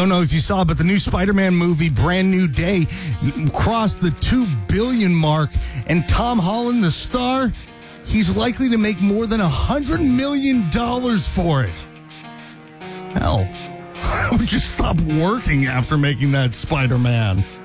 don't know if you saw, but the new Spider-Man movie, Brand New Day, crossed the $2 billion mark. And Tom Holland, the star, he's likely to make more than $100 million for it. Hell, I would just stop working after making that Spider-Man.